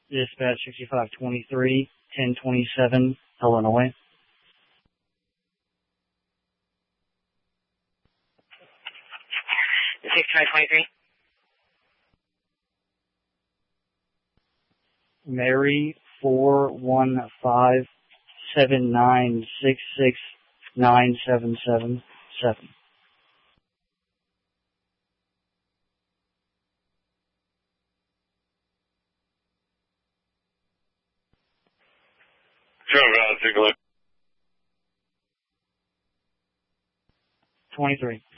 Dispatch 6523, 1027, Illinois. 6523. Mary 415-7966977. Sure, take a look. 23.